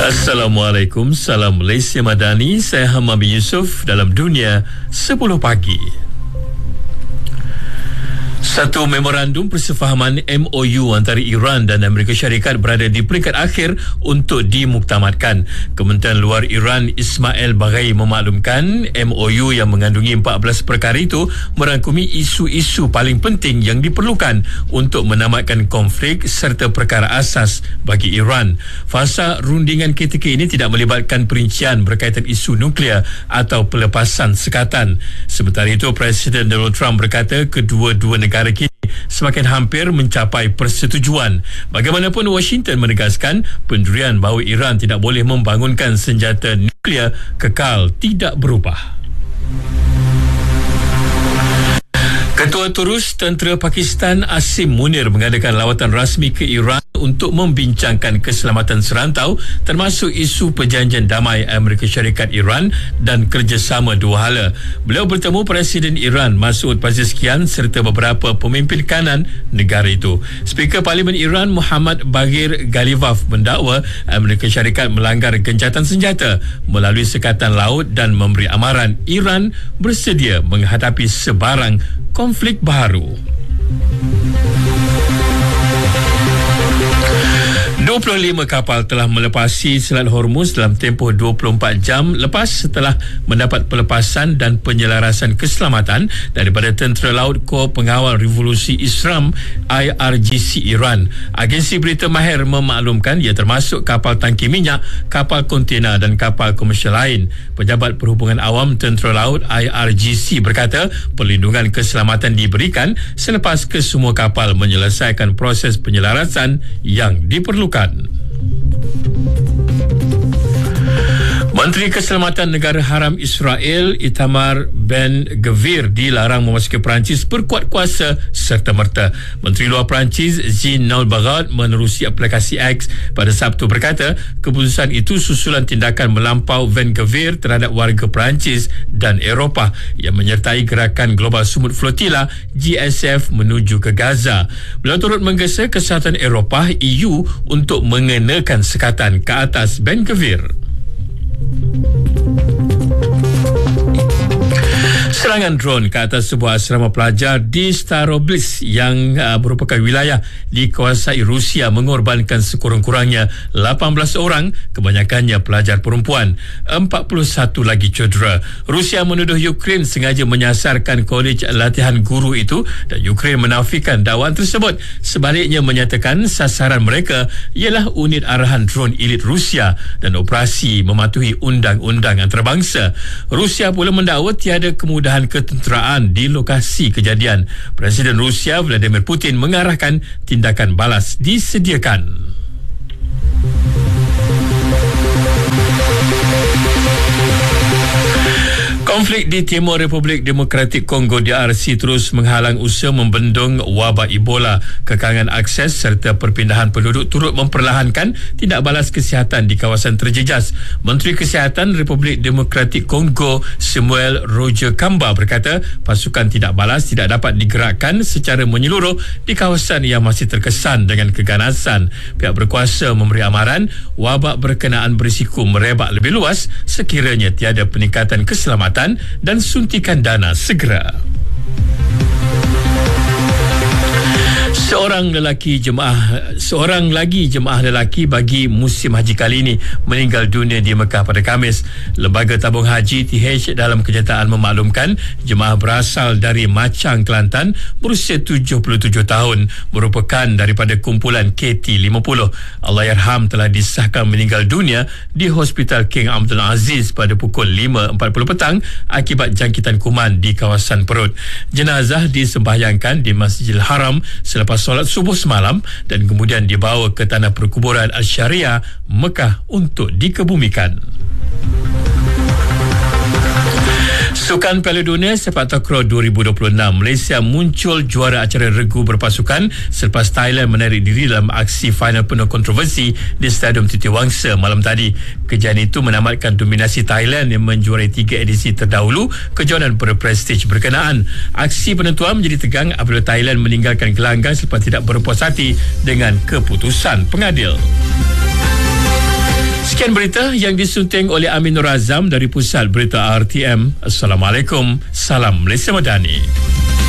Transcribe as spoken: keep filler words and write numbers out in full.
Assalamualaikum, salam Malaysia Madani. Saya Hamam bin Yusof dalam Dunia sepuluh Pagi. Satu memorandum persefahaman M O U antara Iran dan Amerika Syarikat berada di peringkat akhir untuk dimuktamadkan. Kementerian Luar Iran Ismail Baghai memaklumkan M O U yang mengandungi empat belas perkara itu merangkumi isu-isu paling penting yang diperlukan untuk menamatkan konflik serta perkara asas bagi Iran. Fasa rundingan K T K ini tidak melibatkan perincian berkaitan isu nuklear atau pelepasan sekatan. Sementara itu, Presiden Donald Trump berkata kedua-dua negara kini semakin hampir mencapai persetujuan. Bagaimanapun, Washington menegaskan pendirian bahawa Iran tidak boleh membangunkan senjata nuklear kekal tidak berubah. Ketua Terus Tentera Pakistan Asim Munir mengadakan lawatan rasmi ke Iran untuk membincangkan keselamatan serantau termasuk isu perjanjian damai Amerika Syarikat Iran dan kerjasama dua hala. Beliau bertemu Presiden Iran Masoud Pezeshkian serta beberapa pemimpin kanan negara itu. Speaker Parlimen Iran Muhammad Baghir Ghalibaf mendakwa Amerika Syarikat melanggar gencatan senjata melalui sekatan laut dan memberi amaran Iran bersedia menghadapi sebarang konflik baru. dua puluh lima kapal telah melepasi Selat Hormuz dalam tempoh dua puluh empat jam lepas setelah mendapat pelepasan dan penyelarasan keselamatan daripada Tentera Laut Kor Pengawal Revolusi Islam I R G C Iran. Agensi berita Maher memaklumkan ia termasuk kapal tangki minyak, kapal kontena dan kapal komersial lain. Pejabat Perhubungan Awam Tentera Laut I R G C berkata perlindungan keselamatan diberikan selepas kesemua kapal menyelesaikan proses penyelarasan yang diperlukan. Menteri Keselamatan Negara Haram Israel Itamar Ben-Gvir dilarang memasuki Perancis berkuat kuasa serta-merta. Menteri Luar Perancis Jean Noel Barrot menerusi aplikasi X pada Sabtu berkata keputusan itu susulan tindakan melampau Ben-Gvir terhadap warga Perancis dan Eropah yang menyertai gerakan global sumut flotila G S F menuju ke Gaza. Beliau turut menggesa kesihatan Eropah E U untuk mengenakan sekatan ke atas Ben-Gvir. Serangan drone ke atas sebuah asrama pelajar di Staroblitz yang uh, merupakan wilayah dikuasai Rusia mengorbankan sekurang-kurangnya lapan belas orang, kebanyakannya pelajar perempuan. empat puluh satu lagi cedera. Rusia menuduh Ukraine sengaja menyasarkan kolej latihan guru itu dan Ukraine menafikan dakwaan tersebut. Sebaliknya menyatakan sasaran mereka ialah unit arahan drone elit Rusia dan operasi mematuhi undang-undang antarabangsa. Rusia pula mendakwa tiada kemudahan ketenteraan di lokasi kejadian. Presiden Rusia Vladimir Putin mengarahkan tindakan balas disediakan. Konflik di Timur Republik Demokratik Kongo D R C terus menghalang usaha membendung wabak Ebola. Kekangan akses serta perpindahan penduduk turut memperlahankan tindak balas kesihatan di kawasan terjejas. Menteri Kesihatan Republik Demokratik Kongo Samuel Roger Kamba berkata pasukan tidak balas tidak dapat digerakkan secara menyeluruh di kawasan yang masih terkesan dengan keganasan. Pihak berkuasa memberi amaran wabak berkenaan berisiko merebak lebih luas sekiranya tiada peningkatan keselamatan dan suntikan dana segera. Seorang lelaki jemaah seorang lagi jemaah lelaki bagi musim haji kali ini meninggal dunia di Mekah pada Khamis. Lembaga Tabung Haji T H dalam kenyataan memaklumkan jemaah berasal dari Macang, Kelantan, berusia tujuh puluh tujuh tahun, merupakan daripada kumpulan K T lima puluh. Allahyarham telah disahkan meninggal dunia di Hospital King Abdul Aziz pada pukul lima empat puluh petang akibat jangkitan kuman di kawasan perut. Jenazah disembahyangkan di Masjidil Haram selepas solat subuh semalam dan kemudian dibawa ke tanah perkuburan Al-Syariah Mekah untuk dikebumikan. Sukan Piala Dunia Sepak Takraw dua ribu dua puluh enam, Malaysia muncul juara acara regu berpasukan selepas Thailand menarik diri dalam aksi final penuh kontroversi di Stadium Titiwangsa malam tadi. Kejadian itu menamatkan dominasi Thailand yang menjuarai tiga edisi terdahulu kejohanan berprestij berkenaan. Aksi penentuan menjadi tegang apabila Thailand meninggalkan gelanggang selepas tidak berpuas hati dengan keputusan pengadil. Demikian berita yang disunting oleh Amin Nur Azam dari Pusat Berita R T M. Assalamualaikum. Salam Malaysia Madani.